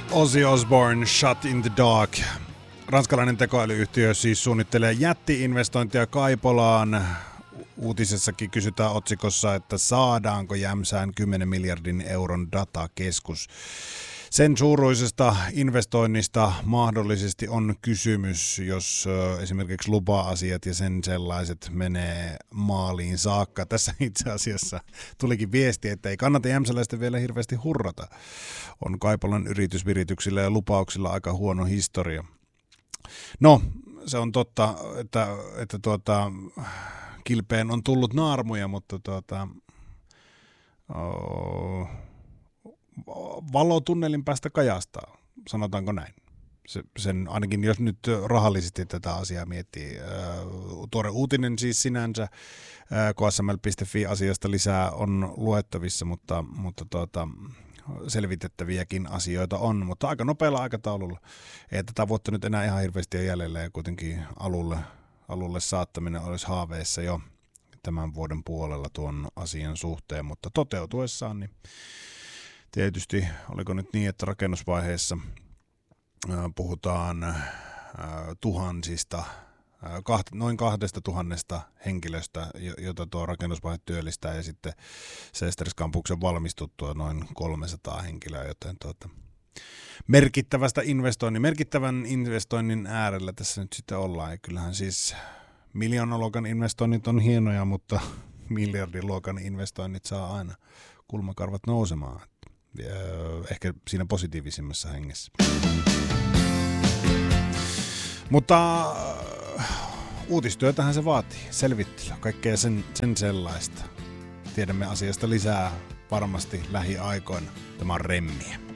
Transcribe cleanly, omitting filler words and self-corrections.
Ozzy Osbourne, Shut in the Dark. Ranskalainen tekoälyyhtiö siis suunnittelee jätti-investointia Kaipolaan. Uutisessakin kysytään otsikossa, että saadaanko Jämsään 10 miljardin euron datakeskus. Sen suuruisesta investoinnista mahdollisesti on kysymys, jos esimerkiksi lupa-asiat ja sen sellaiset menee maaliin saakka. Tässä itse asiassa tulikin viesti, että ei kannata jämsäläisten vielä hirveästi hurrata. On Kaipolan yritysvirityksillä ja lupauksilla aika huono historia. No, se on totta, että kilpeen on tullut naarmuja, mutta valo tunnelin päästä kajastaa, sanotaanko näin. Sen ainakin jos nyt rahallisesti tätä asiaa miettii. Tuore uutinen siis sinänsä, ksml.fi asiasta lisää on luettavissa, mutta selvitettäviäkin asioita on, mutta aika nopealla aikataululla. Ei tätä vuotta nyt enää ihan hirveästi ole jäljellä ja kuitenkin alulle saattaminen olisi haaveissa jo tämän vuoden puolella tuon asian suhteen, mutta toteutuessaan niin tietysti, oliko nyt niin, että rakennusvaiheessa puhutaan tuhansista, noin 2000 henkilöstä, jota tuo rakennusvaihe työllistää, ja sitten Seesteris-kampuksen valmistuttua noin 300 henkilöä, joten merkittävän investoinnin äärellä tässä nyt sitten ollaan. Ja kyllähän siis miljoonaluokan investoinnit on hienoja, mutta miljardiluokan investoinnit saa aina kulmakarvat nousemaan. Ehkä siinä positiivisimmassa hengessä. Mutta uutistyötähän se vaatii, selvittelyä, kaikkea sen sellaista. Tiedämme asiasta lisää varmasti lähiaikoina. Tämä on Remmiä.